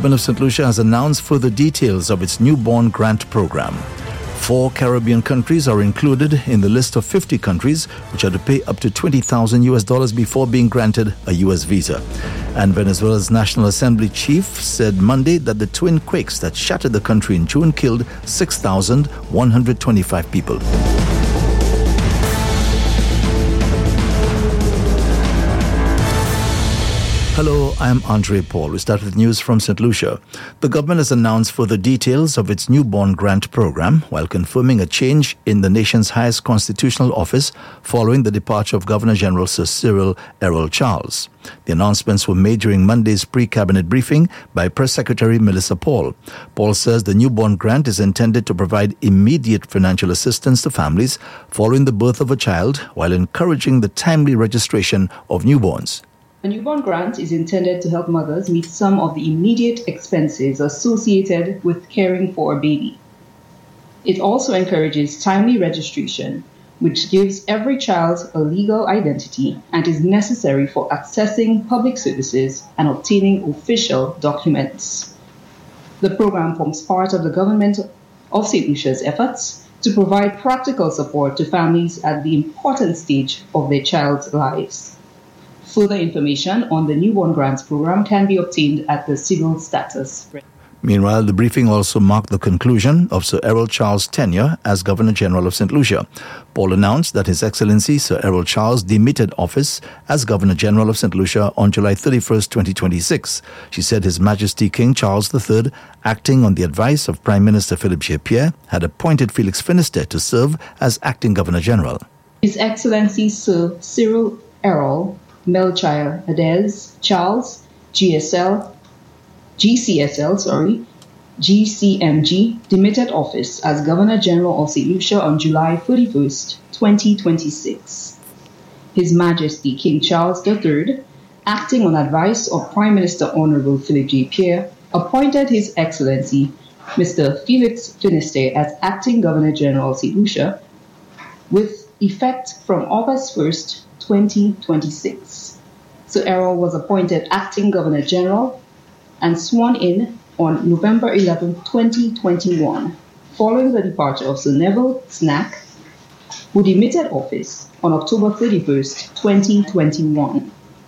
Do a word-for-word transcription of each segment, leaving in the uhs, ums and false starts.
government of Saint Lucia has announced further details of its newborn grant program. Four Caribbean countries are included in the list of fifty countries which are to pay up to twenty thousand U S dollars before being granted a U S visa. And Venezuela's National Assembly chief said Monday that the twin quakes that shattered the country in June killed six thousand one hundred twenty-five people. Hello, I'm Andre Paul. We start with news from Saint Lucia. The government has announced further details of its newborn grant program while confirming a change in the nation's highest constitutional office following the departure of Governor General Sir Cyril Errol Charles. The announcements were made during Monday's pre-cabinet briefing by Press Secretary Melissa Paul. Paul says the newborn grant is intended to provide immediate financial assistance to families following the birth of a child while encouraging the timely registration of newborns. The newborn grant is intended to help mothers meet some of the immediate expenses associated with caring for a baby. It also encourages timely registration, which gives every child a legal identity and is necessary for accessing public services and obtaining official documents. The program forms part of the government of Saint Lucia's efforts to provide practical support to families at the important stage of their child's lives. Further information on the newborn grants program can be obtained at the civil status. Meanwhile, the briefing also marked the conclusion of Sir Errol Charles' tenure as Governor General of Saint Lucia. Paul announced that His Excellency Sir Errol Charles demitted office as Governor General of Saint Lucia on July thirty-first, twenty twenty-six. She said His Majesty King Charles the Third, acting on the advice of Prime Minister Philip J. Pierre, had appointed Felix Finisterre to serve as acting Governor General. His Excellency Sir Cyril Errol Melchior-Adez Charles, G S L, G C S L, sorry, G C M G, demitted office as Governor General of Saint Lucia on July thirty-first, twenty twenty-six. His Majesty King Charles the Third, acting on advice of Prime Minister Honorable Philip J. Pierre, appointed His Excellency Mister Felix Finisterre as acting Governor General of Saint Lucia with effect from August first, twenty twenty-six. Sir Errol was appointed acting Governor General and sworn in on November eleventh, twenty twenty-one, following the departure of Sir Neville Snack, who demitted office on October thirty-first, twenty twenty-one.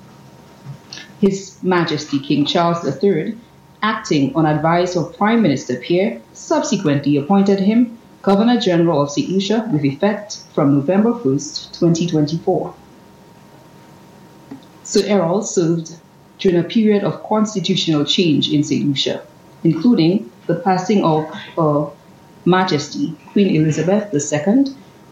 His Majesty King Charles the Third, acting on advice of Prime Minister Pierre, subsequently appointed him Governor General of Saint Lucia with effect from November first, twenty twenty-four. Sir Errol served during a period of constitutional change in Saint Lucia, including the passing of Her Majesty Queen Elizabeth the Second,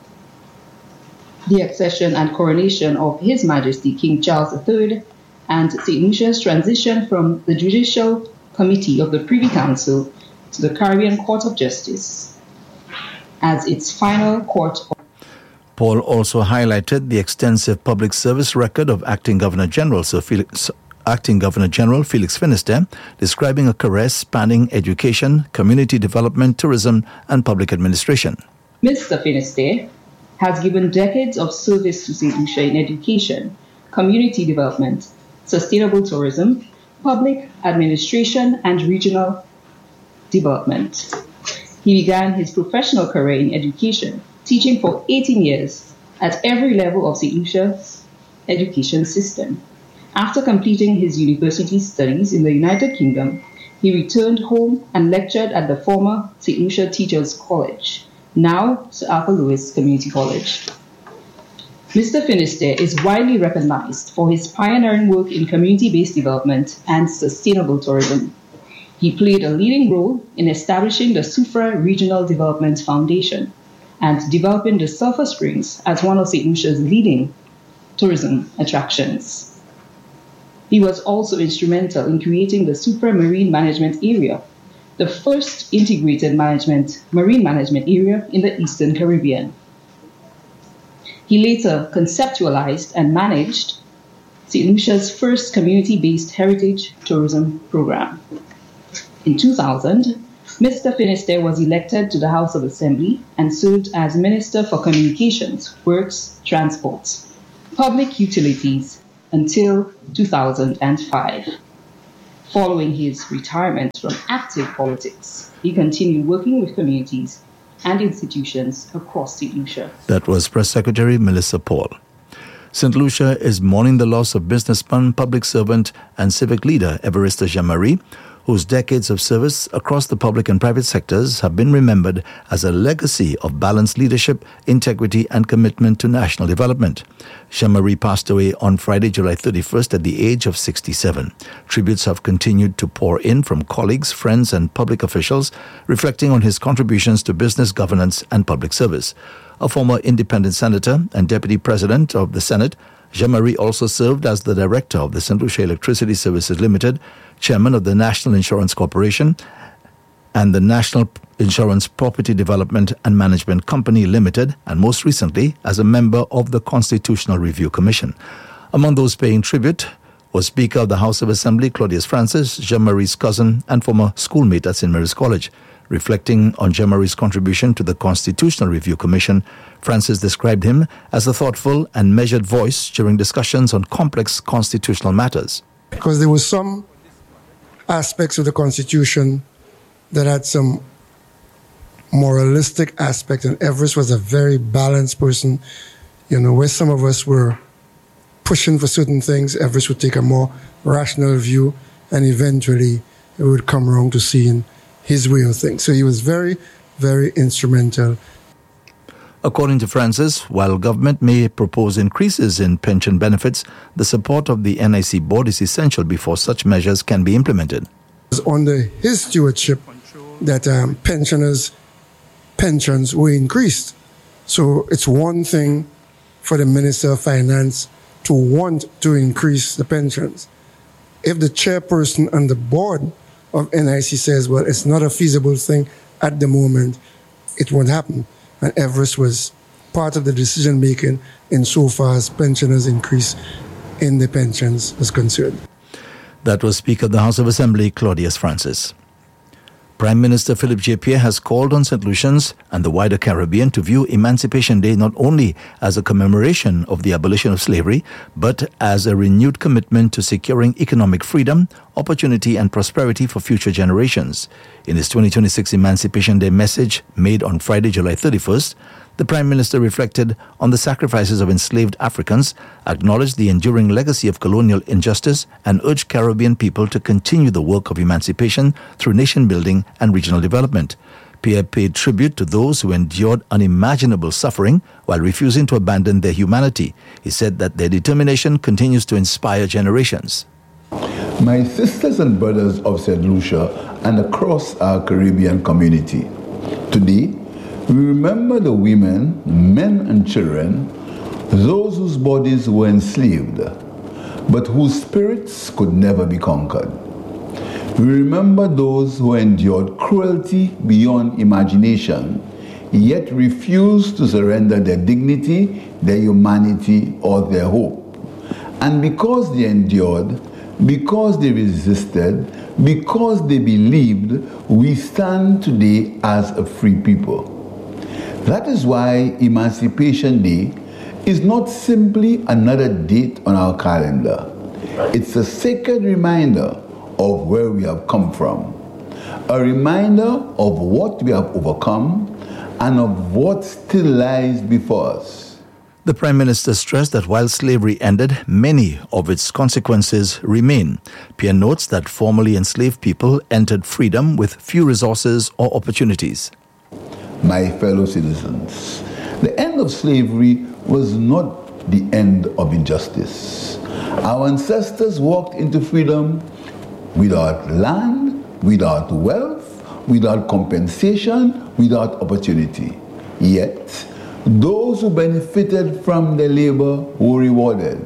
the accession and coronation of His Majesty King Charles the Third, and Saint Lucia's transition from the Judicial Committee of the Privy Council to the Caribbean Court of Justice as its final court of Paul also highlighted the extensive public service record of Acting Governor General Sir Felix, Acting Governor General Felix Finisterre, describing a career spanning education, community development, tourism, and public administration. Mister Finisterre has given decades of service to Saint Lucia in education, community development, sustainable tourism, public administration, and regional development. He began his professional career in education, teaching for eighteen years at every level of Saint Lucia's education system. After completing his university studies in the United Kingdom, he returned home and lectured at the former Saint Lucia Teachers College, now Sir Arthur Lewis Community College. Mister Finisterre is widely recognized for his pioneering work in community-based development and sustainable tourism. He played a leading role in establishing the Soufrière Regional Development Foundation and developing the Sulphur Springs as one of Saint Lucia's leading tourism attractions. He was also instrumental in creating the Soufrière Marine Management Area, the first integrated management, marine management area in the Eastern Caribbean. He later conceptualized and managed Saint Lucia's first community-based heritage tourism program. In two thousand, Mister Finisterre was elected to the House of Assembly and served as Minister for Communications, Works, Transport, Public Utilities until two thousand five. Following his retirement from active politics, he continued working with communities and institutions across Saint Lucia. That was Press Secretary Melissa Paul. Saint Lucia is mourning the loss of businessman, public servant, and civic leader Évariste Jean-Marie, whose decades of service across the public and private sectors have been remembered as a legacy of balanced leadership, integrity, and commitment to national development. Jean-Marie passed away on Friday, July thirty-first, at the age of sixty-seven. Tributes have continued to pour in from colleagues, friends, and public officials, reflecting on his contributions to business governance and public service. A former independent senator and deputy president of the Senate, Jean-Marie also served as the director of the Saint Lucia Electricity Services Limited, chairman of the National Insurance Corporation, and the National Insurance Property Development and Management Company Limited, and most recently as a member of the Constitutional Review Commission. Among those paying tribute was Speaker of the House of Assembly Claudius Francis, Jean-Marie's cousin and former schoolmate at Saint Mary's College. Reflecting on Jean-Marie's contribution to the Constitutional Review Commission, Francis described him as a thoughtful and measured voice during discussions on complex constitutional matters. Because there were some aspects of the Constitution that had some moralistic aspect, and Évariste was a very balanced person. You know, where some of us were pushing for certain things, Évariste would take a more rational view, and eventually it would come around to seeing his way of things. So he was very, very instrumental. According to Francis, while government may propose increases in pension benefits, the support of the N I C board is essential before such measures can be implemented. It was under his stewardship that um, pensioners' pensions were increased. So it's one thing for the Minister of Finance to want to increase the pensions. If the chairperson and the board of N I C says, well, it's not a feasible thing at the moment, it won't happen. And Évariste was part of the decision-making insofar as pensioners' increase in the pensions was concerned. That was Speaker of the House of Assembly, Claudius Francis. Prime Minister Philip J. Pierre has called on Saint Lucians and the wider Caribbean to view Emancipation Day not only as a commemoration of the abolition of slavery, but as a renewed commitment to securing economic freedom, opportunity, and prosperity for future generations. In his twenty twenty-six Emancipation Day message made on Friday, July thirty-first, the Prime Minister reflected on the sacrifices of enslaved Africans, acknowledged the enduring legacy of colonial injustice, and urged Caribbean people to continue the work of emancipation through nation building and regional development. Pierre paid tribute to those who endured unimaginable suffering while refusing to abandon their humanity. He said that their determination continues to inspire generations. My sisters and brothers of Saint Lucia and across our Caribbean community, today, we remember the women, men and children, those whose bodies were enslaved, but whose spirits could never be conquered. We remember those who endured cruelty beyond imagination, yet refused to surrender their dignity, their humanity, or their hope. And because they endured, because they resisted, because they believed, we stand today as a free people. That is why Emancipation Day is not simply another date on our calendar. It's a sacred reminder of where we have come from, a reminder of what we have overcome and of what still lies before us. The Prime Minister stressed that while slavery ended, many of its consequences remain. Pierre notes that formerly enslaved people entered freedom with few resources or opportunities. My fellow citizens, the end of slavery was not the end of injustice. Our ancestors walked into freedom without land, without wealth, without compensation, without opportunity. Yet, those who benefited from their labor were rewarded.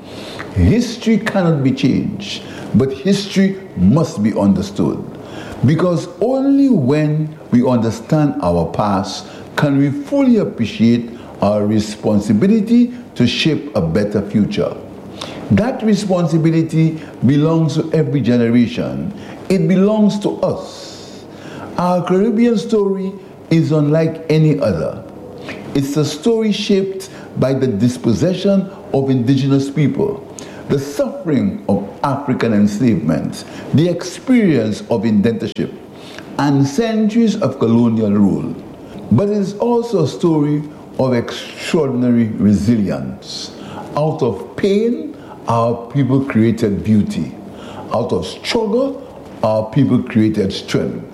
History cannot be changed, but history must be understood. Because only when we understand our past can we fully appreciate our responsibility to shape a better future. That responsibility belongs to every generation. It belongs to us. Our Caribbean story is unlike any other. It's a story shaped by the dispossession of indigenous people, the suffering of African enslavement, the experience of indentureship, and centuries of colonial rule. But it is also a story of extraordinary resilience. Out of pain, our people created beauty. Out of struggle, our people created strength.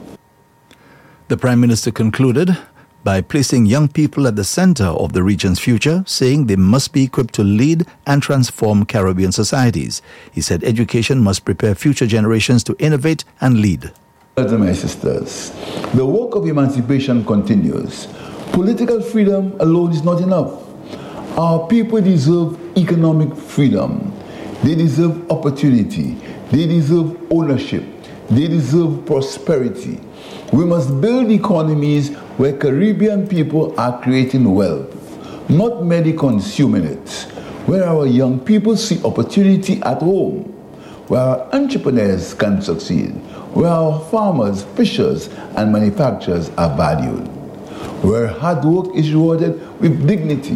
The Prime Minister concluded by placing young people at the center of the region's future, saying they must be equipped to lead and transform Caribbean societies. He said education must prepare future generations to innovate and lead. Brothers and my sisters, the work of emancipation continues. Political freedom alone is not enough. Our people deserve economic freedom. They deserve opportunity. They deserve ownership. They deserve prosperity. We must build economies where Caribbean people are creating wealth, not merely consuming it, where our young people see opportunity at home, where our entrepreneurs can succeed, where our farmers, fishers, and manufacturers are valued, where hard work is rewarded with dignity.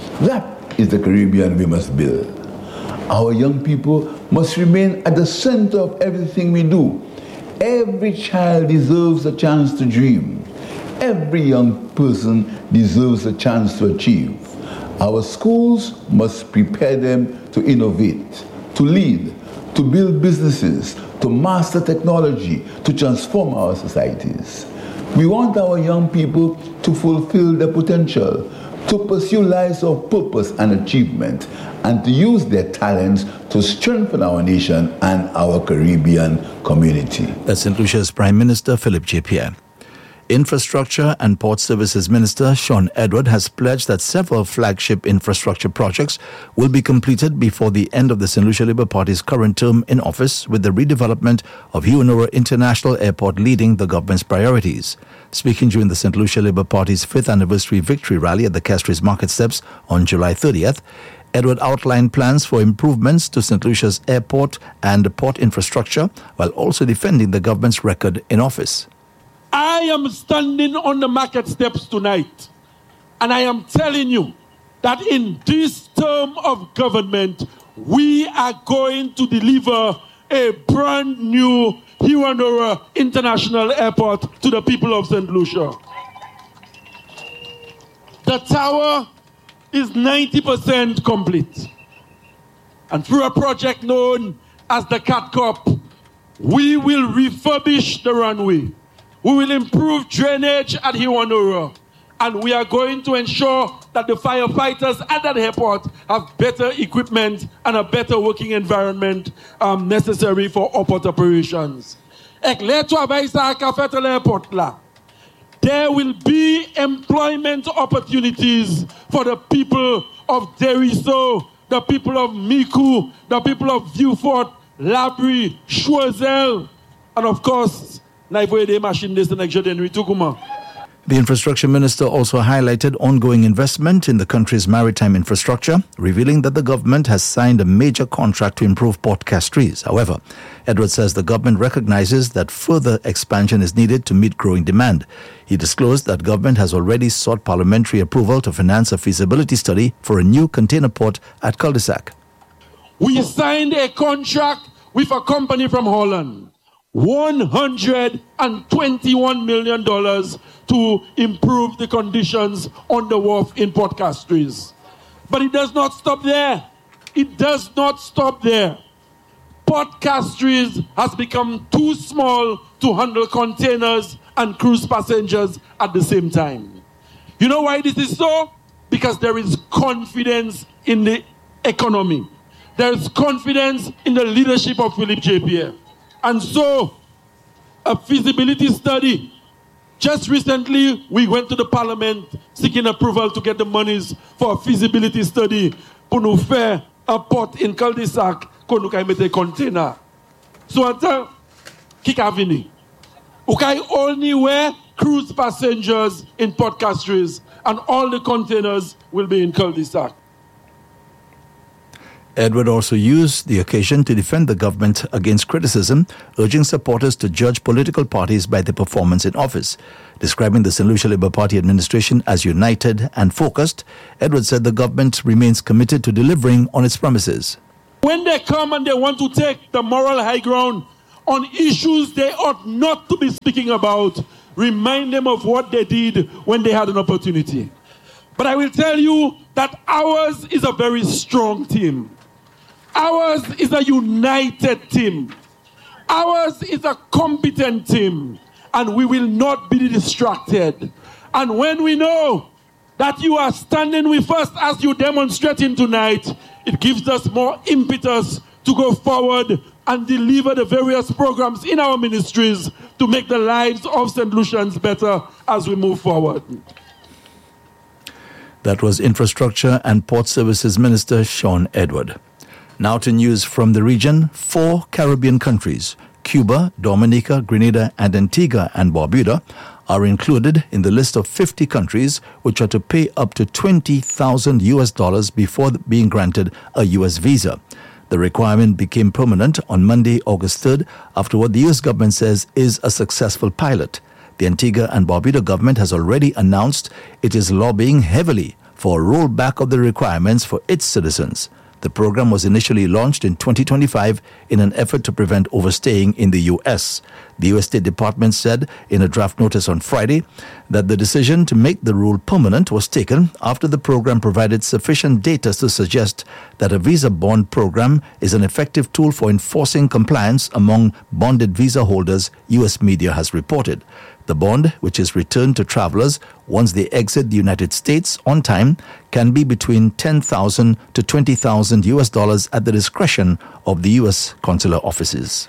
That is the Caribbean we must build. Our young people must remain at the center of everything we do. Every child deserves a chance to dream. Every young person deserves a chance to achieve. Our schools must prepare them to innovate, to lead, to build businesses, to master technology, to transform our societies. We want our young people to fulfill their potential, to pursue lives of purpose and achievement, and to use their talents to strengthen our nation and our Caribbean community. That's Saint Lucia's Prime Minister Philip J. Pierre. Infrastructure and Port Services Minister Shawn Edward has pledged that several flagship infrastructure projects will be completed before the end of the Saint Lucia Labour Party's current term in office, with the redevelopment of Hewanora International Airport leading the government's priorities. Speaking during the Saint Lucia Labour Party's fifth anniversary victory rally at the Castries Market Steps on July thirtieth, Edward outlined plans for improvements to Saint Lucia's airport and port infrastructure, while also defending the government's record in office. I am standing on the market steps tonight, and I am telling you that in this term of government, we are going to deliver a brand new Hewanora International Airport to the people of Saint Lucia. The tower is ninety percent complete. And through a project known as the Cat Cup, we will refurbish the runway. We will improve drainage at Hewanora, and we are going to ensure that the firefighters at that airport have better equipment and a better working environment um, necessary for airport operations. There will be employment opportunities for the people of Deriso, the people of Micoud, the people of Vieux-Fort, Labrie, Choiseul, and of course, the Infrastructure Minister also highlighted ongoing investment in the country's maritime infrastructure, revealing that the government has signed a major contract to improve Port Castries. However, Edward says the government recognizes that further expansion is needed to meet growing demand. He disclosed that government has already sought parliamentary approval to finance a feasibility study for a new container port at Cul-de-Sac. We signed a contract with a company from Holland. one hundred twenty-one million dollars to improve the conditions on the wharf in Port Castries. But it does not stop there. It does not stop there. Port Castries has become too small to handle containers and cruise passengers at the same time. You know why this is so? Because there is confidence in the economy. There is confidence in the leadership of Philip J. Pierre. And so, a feasibility study. Just recently, we went to the parliament seeking approval to get the monies for a feasibility study pour nous faire un port in Cul-de-Sac qu'on nous mette a container. So, until Kikavini, okay, only where cruise passengers in Port Castries and all the containers will be in Cul-de-Sac. Edward also used the occasion to defend the government against criticism, urging supporters to judge political parties by their performance in office. Describing the Saint Lucia Labour Party administration as united and focused, Edward said the government remains committed to delivering on its promises. When they come and they want to take the moral high ground on issues they ought not to be speaking about, remind them of what they did when they had an opportunity. But I will tell you that ours is a very strong team. Ours is a united team. Ours is a competent team. And we will not be distracted. And when we know that you are standing with us as you demonstrating tonight, it gives us more impetus to go forward and deliver the various programs in our ministries to make the lives of Saint Lucians better as we move forward. That was Infrastructure and Port Services Minister Sean Edward. Now to news from the region. Four Caribbean countries, Cuba, Dominica, Grenada, and Antigua and Barbuda, are included in the list of fifty countries which are to pay up to twenty thousand U S dollars before being granted a U S visa. The requirement became permanent on Monday, August third, after what the U S government says is a successful pilot. The Antigua and Barbuda government has already announced it is lobbying heavily for a rollback of the requirements for its citizens. The program was initially launched in twenty twenty-five in an effort to prevent overstaying in the U S. The U S State Department said in a draft notice on Friday that the decision to make the rule permanent was taken after the program provided sufficient data to suggest that a visa bond program is an effective tool for enforcing compliance among bonded visa holders, U S media has reported. The bond, which is returned to travelers once they exit the United States on time, can be between ten thousand to twenty thousand U S dollars at the discretion of the U S consular offices.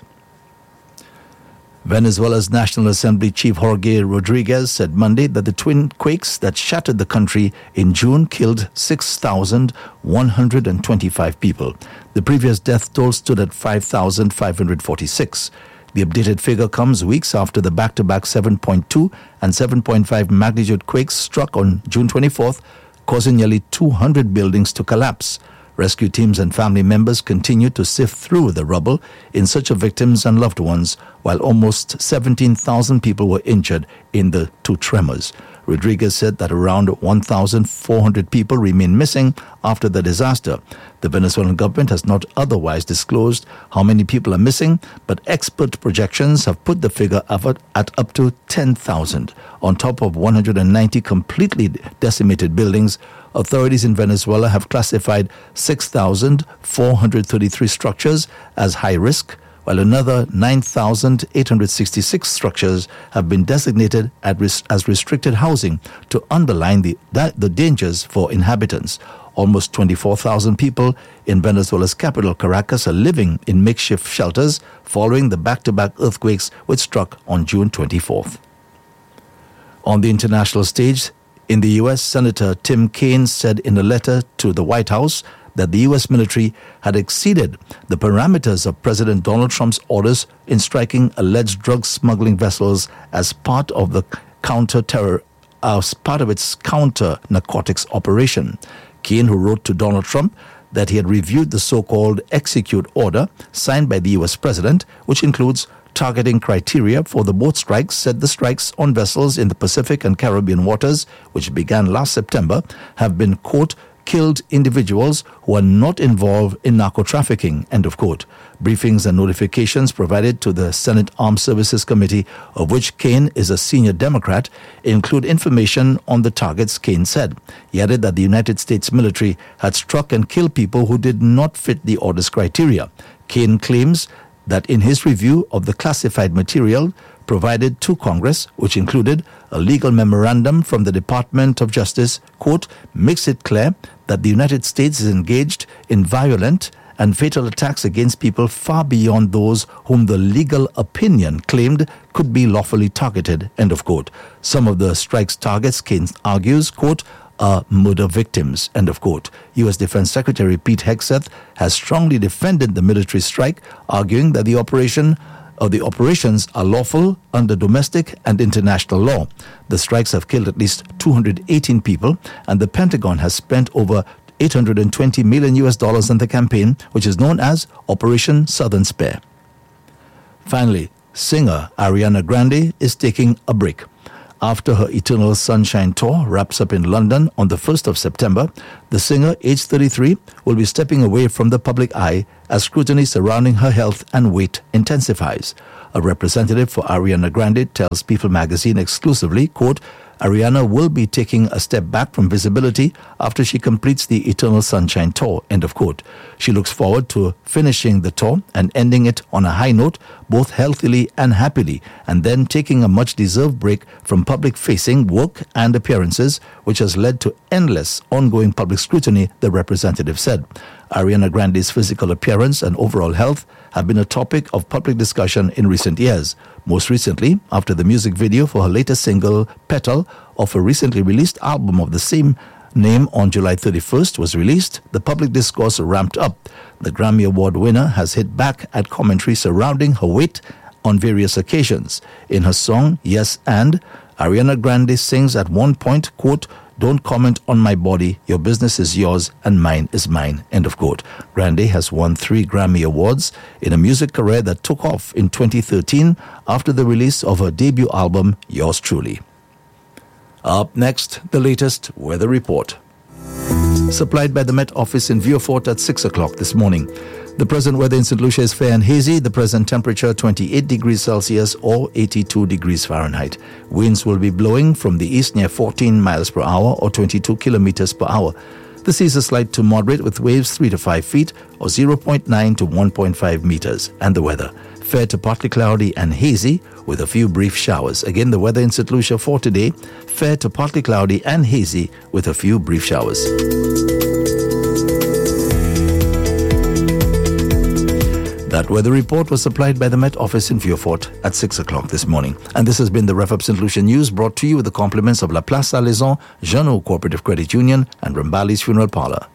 Venezuela's National Assembly Chief Jorge Rodriguez said Monday that the twin quakes that shattered the country in June killed six thousand one hundred twenty-five people. The previous death toll stood at five thousand five hundred forty-six. The updated figure comes weeks after the back-to-back seven point two and seven point five magnitude quakes struck on June twenty-fourth, causing nearly two hundred buildings to collapse. Rescue teams and family members continue to sift through the rubble in search of victims and loved ones, while almost seventeen thousand people were injured in the two tremors. Rodriguez said that around one thousand four hundred people remain missing after the disaster. The Venezuelan government has not otherwise disclosed how many people are missing, but expert projections have put the figure at up to ten thousand. On top of one hundred ninety completely decimated buildings, authorities in Venezuela have classified six thousand four hundred thirty-three structures as high risk, while another nine thousand eight hundred sixty-six structures have been designated as restricted housing to underline the, the dangers for inhabitants. Almost twenty-four thousand people in Venezuela's capital, Caracas, are living in makeshift shelters following the back-to-back earthquakes which struck on June twenty-fourth. On the international stage, in the U S, Senator Tim Kaine said in a letter to the White House that the U S military had exceeded the parameters of President Donald Trump's orders in striking alleged drug smuggling vessels as part of the counter-terror, as part of its counter-narcotics operation. Kaine, who wrote to Donald Trump that he had reviewed the so-called execute order signed by the U S president, which includes targeting criteria for the boat strikes, said the strikes on vessels in the Pacific and Caribbean waters, which began last September, have been, quote, killed individuals who are not involved in narco trafficking, end of quote. Briefings and notifications provided to the Senate Armed Services Committee, of which Kaine is a senior Democrat, include information on the targets, Kaine said. He added that the United States military had struck and killed people who did not fit the order's criteria. Kaine claims that in his review of the classified material provided to Congress, which included a legal memorandum from the Department of Justice, quote, makes it clear that the United States is engaged in violent and fatal attacks against people far beyond those whom the legal opinion claimed could be lawfully targeted, end of quote. Some of the strike's targets, Kaine argues, quote, are murder victims, end of quote. U S Defense Secretary Pete Hegseth has strongly defended the military strike, arguing that the operation or the operations are lawful under domestic and international law. The strikes have killed at least two hundred eighteen people, and the Pentagon has spent over eight hundred twenty million U S dollars on the campaign, which is known as Operation Southern Spare. Finally, singer Ariana Grande is taking a break. After her Eternal Sunshine Tour wraps up in London on the first of September, the singer, aged thirty-three, will be stepping away from the public eye as scrutiny surrounding her health and weight intensifies. A representative for Ariana Grande tells People magazine exclusively, quote, Ariana will be taking a step back from visibility after she completes the Eternal Sunshine Tour, end of quote. She looks forward to finishing the tour and ending it on a high note, both healthily and happily, and then taking a much-deserved break from public-facing work and appearances, which has led to endless ongoing public scrutiny, the representative said. Ariana Grande's physical appearance and overall health have been a topic of public discussion in recent years. Most recently, after the music video for her latest single, Petal, of her recently released album of the same name on July thirty-first was released, the public discourse ramped up. The Grammy Award winner has hit back at commentary surrounding her weight on various occasions. In her song, Yes and, Ariana Grande sings at one point, quote, don't comment on my body, your business is yours and mine is mine, end of quote. Grande has won three Grammy Awards in a music career that took off in twenty thirteen after the release of her debut album, Yours Truly. Up next, the latest weather report. Supplied by the Met Office in Vieux-Fort at six o'clock this morning. The present weather in Saint Lucia is fair and hazy. The present temperature twenty-eight degrees Celsius or eighty-two degrees Fahrenheit. Winds will be blowing from the east near fourteen miles per hour or twenty-two kilometers per hour. The seas are slight to moderate with waves three to five feet or zero point nine to one point five meters. And the weather, fair to partly cloudy and hazy with a few brief showers. Again, the weather in Saint Lucia for today, fair to partly cloudy and hazy with a few brief showers. That weather report was supplied by the Met Office in Vieux-Fort at six o'clock this morning. And this has been the RevUp Saint Lucia News, brought to you with the compliments of La Place Salaison, Jeannot Cooperative Credit Union, and Rambali's Funeral Parlour.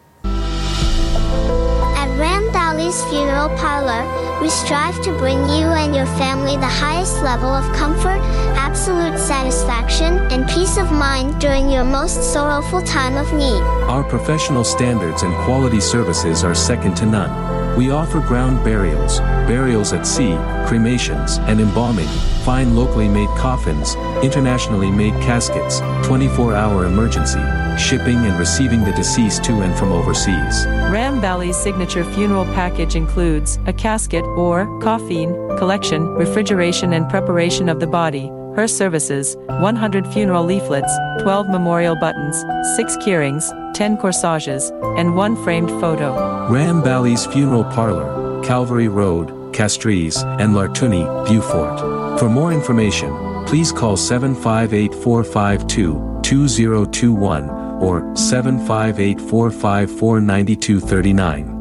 At Rambali's Funeral Parlour, we strive to bring you and your family the highest level of comfort, absolute satisfaction, and peace of mind during your most sorrowful time of need. Our professional standards and quality services are second to none. We offer ground burials, burials at sea, cremations, and embalming, fine locally made coffins, internationally made caskets, twenty-four hour emergency, shipping and receiving the deceased to and from overseas. Rambali's signature funeral package includes a casket or coffin collection, refrigeration and preparation of the body, hearse services, one hundred funeral leaflets, twelve memorial buttons, six keyrings, ten corsages, and one framed photo. Rambali's Funeral Parlour, Calvary Road, Castries, and Lartuni, Vieux-Fort. For more information, please call seven five eight, four five two, two zero two one or seven five eight, four five four, nine two three nine.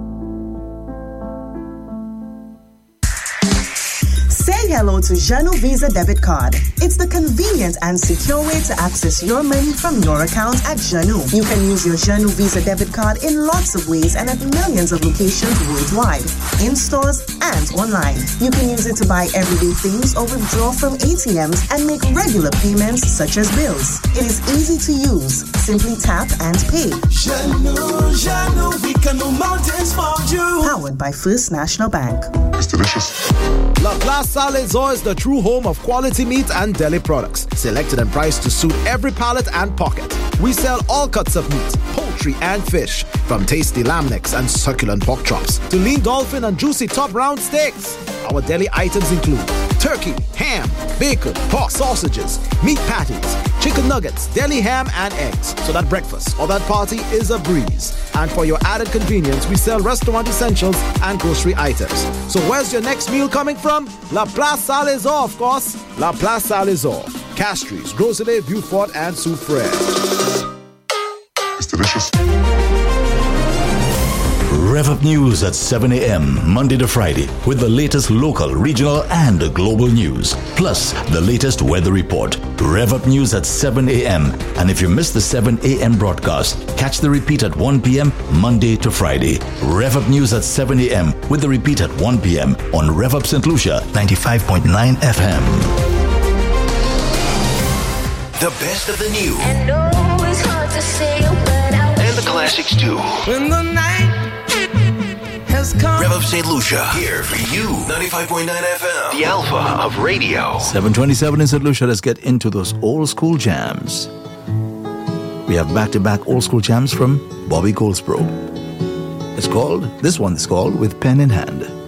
Say hello to Jeannot Visa Debit Card. It's the convenient and secure way to access your money from your account at Jeannot. You can use your Jeannot Visa Debit Card in lots of ways and at millions of locations worldwide, in stores and online. You can use it to buy everyday things or withdraw from A T Ms and make regular payments such as bills. It is easy to use. Simply tap and pay. Jeannot, Jeannot, we can move mountains for you. Powered by First National Bank. It's delicious. La Place Salaison is the true home of quality meat and deli products, selected and priced to suit every palate and pocket. We sell all cuts of meat, poultry and fish, from tasty lamb necks and succulent pork chops to lean dolphin and juicy top round steaks. Our deli items include turkey, ham, bacon, pork sausages, meat patties, chicken nuggets, deli ham and eggs, so that breakfast or that party is a breeze. And for your added convenience, we sell restaurant essentials and grocery items. So where's your next meal coming from? La Place Salaison, of course. La Place Salaison, Castries, Groselet, Vieux-Fort, and Soufrière. It's delicious. RevUp News at seven a.m. Monday to Friday with the latest local, regional, and global news. Plus, the latest weather report. RevUp News at seven a.m. And if you miss the seven a.m. broadcast, catch the repeat at one p.m. Monday to Friday. RevUp News at seven a.m. with the repeat at one p.m. on RevUp Saint Lucia ninety-five point nine F M. The best of the new. I know it's hard to say, but I and the classics too. When the night has has come. Rev Up Saint Lucia, here for you. ninety-five point nine F M, the alpha of radio. seven twenty-seven in Saint Lucia. Let's get into those old school jams. We have back-to-back old school jams from Bobby Goldsboro. It's called, this one is called With Pen in Hand.